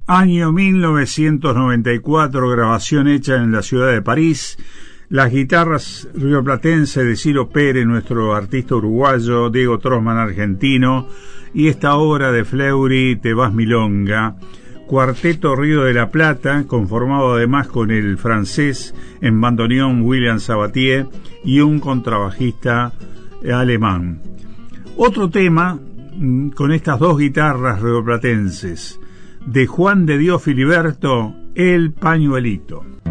Año 1994, grabación hecha en la ciudad de París. Las guitarras rioplatenses de Ciro Pérez, nuestro artista uruguayo, Diego Trossman, argentino, y esta obra de Fleury, Te vas milonga. Cuarteto Río de la Plata, conformado además con el francés en bandoneón William Sabatier y un contrabajista alemán. Otro tema con estas dos guitarras rioplatenses, de Juan de Dios Filiberto, El Pañuelito.